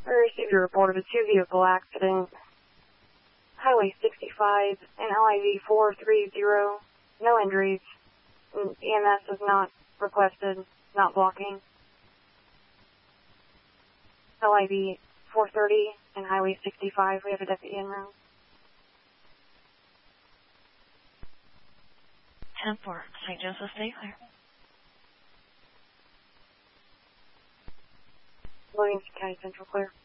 received a report of a two-vehicle accident. Highway 65 and LIV 430. No injuries. EMS is not requested, not blocking. LIV 430 and Highway 65. We have a deputy en route. 10-4, St. Joseph, stay clear. Williamson County Central clear.